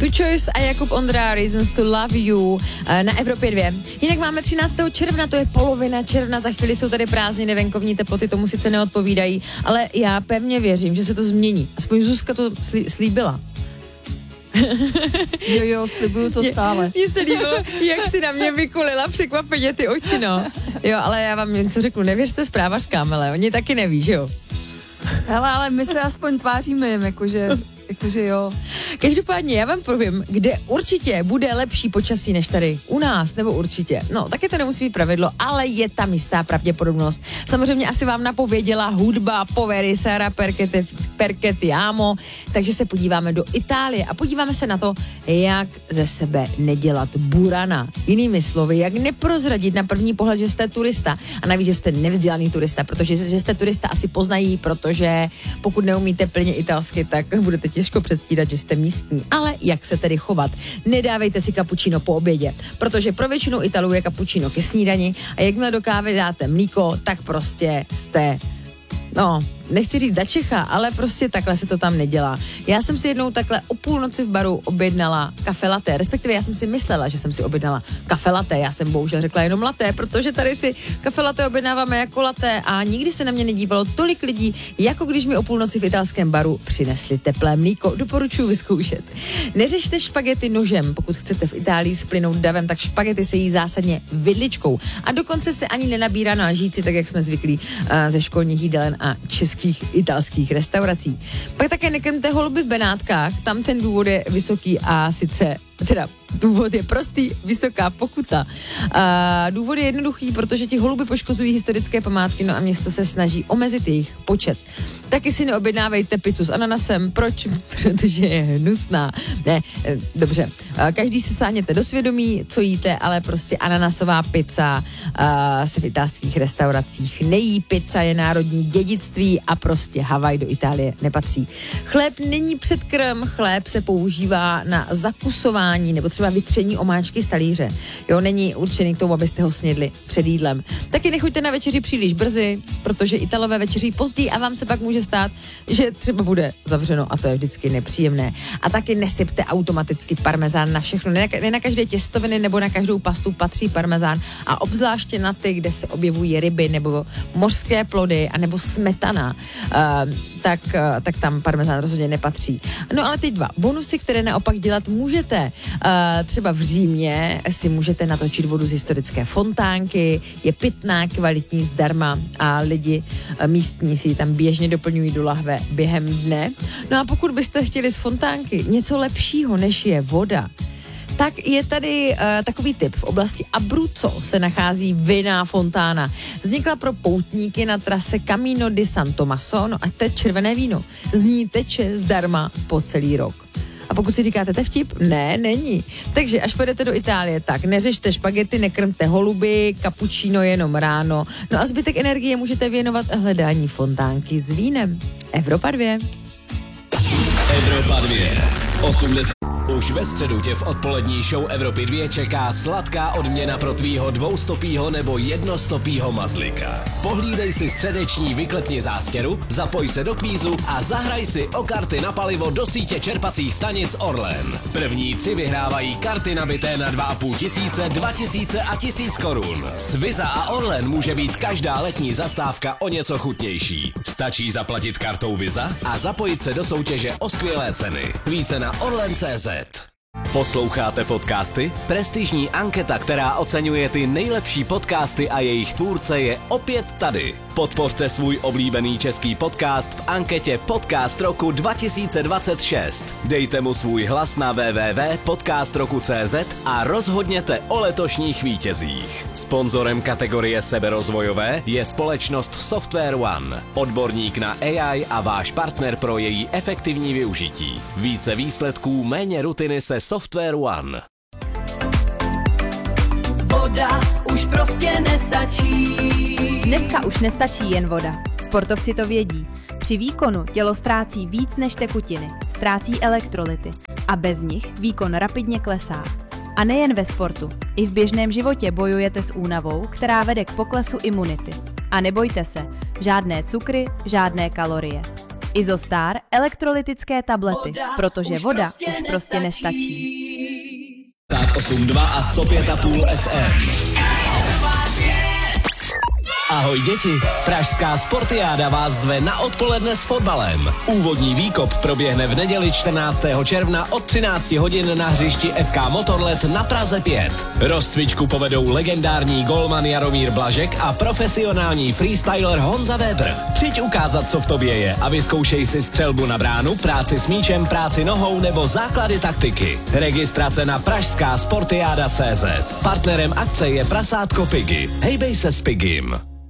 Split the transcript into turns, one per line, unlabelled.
Two Choice a Jakub Ondra, Reasons to Love You na Evropě 2. Jinak máme 13. června, to je polovina června, za chvíli jsou tady prázdniny, venkovní teploty tomu sice neodpovídají, ale já pevně věřím, že se to změní. Aspoň Zuzka to slíbila.
Jo, slibuju to stále.
Mně se líbilo, jak si na mě vykulila překvapeně ty oči, no. Jo, ale já vám něco řeknu, nevěřte zprávařkám, ale oni taky neví, že jo.
Hele, ale my se aspoň tváříme jim, jakože jo.
Každopádně já vám povím, kde určitě bude lepší počasí než tady u nás, nebo určitě. No, taky to nemusí být pravidlo, ale je tam jistá pravděpodobnost. Samozřejmě asi vám napověděla hudba Poveri Sara Perchettiamo, takže se podíváme do Itálie a podíváme se na to, jak ze sebe nedělat burana. Jinými slovy, jak neprozradit na první pohled, že jste turista a navíc, že jste nevzdělaný turista, protože že jste turista asi poznají, protože pokud neumíte plně italsky, tak budete těžko předstírat, že jste místní. Ale jak se tedy chovat? Nedávejte si kapučíno po obědě, protože pro většinu Italů je kapučíno ke snídani a jakmile do kávy dáte mlíko, tak prostě jste, nechci říct za Čecha, ale prostě takhle se to tam nedělá. Já jsem si jednou takhle o půlnoci v baru objednala kafe latte, respektive já jsem si myslela, že jsem si objednala kafe latte, já jsem bohužel řekla jenom latte, protože tady si kafe latte objednáváme jako latte a nikdy se na mě nedívalo tolik lidí, jako když mi o půlnoci v italském baru přinesli teplé mlíko. Doporučuji vyzkoušet. Neřešte špagety nožem, pokud chcete v Itálii splynout davem, tak špagety se jí zásadně vidličkou a dokonce se ani nenabírá na lžíci, tak jak jsme zvyklí ze školních jídelen a českých italských restaurací. Pak také nekrmte holuby v Benátkách, tam ten důvod je vysoký a sice, důvod je prostý, vysoká pokuta. Důvod je jednoduchý, protože ti holuby poškozují historické památky, no a město se snaží omezit jejich počet. Taky si neobjednávejte pizzu s ananasem. Proč? Protože je hnusná. Ne, dobře. Každý se sáhněte do svědomí, co jíte, ale prostě ananasová pizza se v italských restauracích nejí. Pizza je národní dědictví a prostě Havaj do Itálie nepatří. Chléb není předkrm, chléb se používá na zakusování nebo třeba vytření omáčky z talíře. Jo, není určený k tomu, abyste ho snědli před jídlem. Taky nechoďte na večeři příliš brzy, protože Italové večeří později a vám se pak může stát, že třeba bude zavřeno a to je vždycky nepříjemné. A taky nesypte automaticky parmezán na všechno. Ne na každé těstoviny nebo na každou pastu patří parmezán a obzvláště na ty, kde se objevují ryby nebo mořské plody a nebo smetana, tak tam parmezán rozhodně nepatří. No ale ty dva bonusy, které naopak dělat můžete. Třeba v Římě si můžete natočit vodu z historické fontánky, je pitná, kvalitní, zdarma a lidi místní si ji tam běžně doplňují do lahve během dne. No a pokud byste chtěli z fontánky něco lepšího, než je voda, tak je tady takový tip. V oblasti Abruzzo se nachází vinná fontána. Vznikla pro poutníky na trase Camino di San Tommaso, no a to je červené víno. Z ní teče zdarma po celý rok. A pokud si říkáte, to je vtip? Ne, není. Takže až pojedete do Itálie, tak neřešte špagety, nekrmte holuby, kapučíno jenom ráno. No a zbytek energie můžete věnovat hledání fontánky s vínem. Evropa 2.
Evropa 2. 80. Už ve středu tě v odpolední show Evropy 2 čeká sladká odměna pro tvýho dvoustopýho nebo jednostopýho mazlika. Pohlídej si středeční Vyklepni zástěru, zapoj se do kvízu a zahraj si o karty na palivo do sítě čerpacích stanic Orlen. První 3 vyhrávají karty nabité na 2,5 tisíce, 2000 a 1000 korun. S Visa a Orlen může být každá letní zastávka o něco chutnější. Stačí zaplatit kartou Visa a zapojit se do soutěže o skvělé ceny. Více na orlen.cz. Posloucháte podcasty? Prestižní anketa, která oceňuje ty nejlepší podcasty a jejich tvůrce, je opět tady. Podpořte svůj oblíbený český podcast v anketě Podcast roku 2026. Dejte mu svůj hlas na www.podcastroku.cz a rozhodněte o letošních vítězích. Sponzorem kategorie seberozvojové je společnost Software One, odborník na AI a váš partner pro její efektivní využití. Více výsledků, méně rutiny se Software One.
Voda už prostě nestačí.
Dneska už nestačí jen voda. Sportovci to vědí. Při výkonu tělo ztrácí víc než tekutiny, ztrácí elektrolyty a bez nich výkon rapidně klesá. A nejen ve sportu, i v běžném životě bojujete s únavou, která vede k poklesu imunity. A nebojte se, žádné cukry, žádné kalorie. Izostar elektrolytické tablety, protože voda už prostě nestačí.
Tak 8.2 a 105,5 FM. Ahoj děti, pražská Sportiáda vás zve na odpoledne s fotbalem. Úvodní výkop proběhne v neděli 14. června od 13 hodin na hřišti FK Motorlet na Praze 5. Rozcvičku povedou legendární golman Jaromír Blažek a profesionální freestyler Honza Weber. Přijď ukázat, co v tobě je a vyzkoušej si střelbu na bránu, práci s míčem, práci nohou nebo základy taktiky. Registrace na pražská Sportiáda.cz. Partnerem akce je prasátko Piggy. Hejbej se s Piggym.